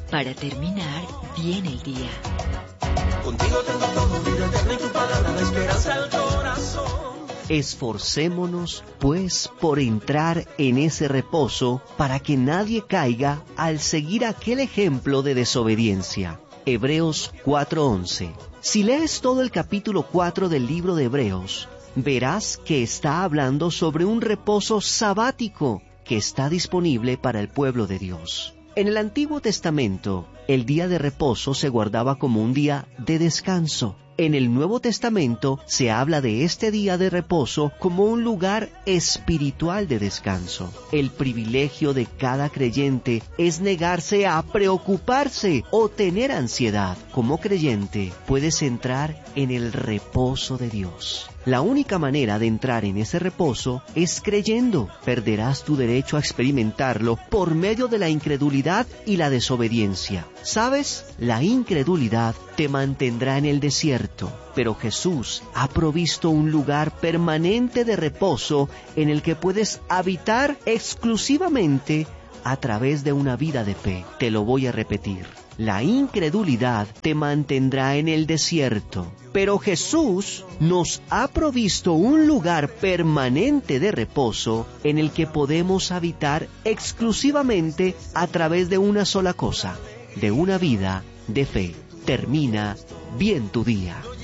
para terminar bien el día. Contigo tengo todo, vida eterna y tu palabra da esperanza al corazón. Esforcémonos, pues, por entrar en ese reposo para que nadie caiga al seguir aquel ejemplo de desobediencia. Hebreos 4:11. Si lees todo el capítulo 4 del libro de Hebreos, verás que está hablando sobre un reposo sabático que está disponible para el pueblo de Dios. En el Antiguo Testamento, el día de reposo se guardaba como un día de descanso. En el Nuevo Testamento se habla de este día de reposo como un lugar espiritual de descanso. El privilegio de cada creyente es negarse a preocuparse o tener ansiedad. Como creyente, puedes entrar en el reposo de Dios. La única manera de entrar en ese reposo es creyendo. Perderás tu derecho a experimentarlo por medio de la incredulidad y la desobediencia. ¿Sabes? La incredulidad te mantendrá en el desierto, pero Jesús ha provisto un lugar permanente de reposo en el que puedes habitar exclusivamente a través de una vida de fe. Te lo voy a repetir. La incredulidad te mantendrá en el desierto, pero Jesús nos ha provisto un lugar permanente de reposo en el que podemos habitar exclusivamente a través de una sola cosa, de una vida de fe. Termina bien tu día.